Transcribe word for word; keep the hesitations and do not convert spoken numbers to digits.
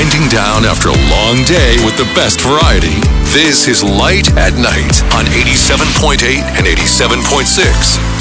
winding down after a long day with the best variety. This is Light at Night on eighty-seven point eight and eighty-seven point six.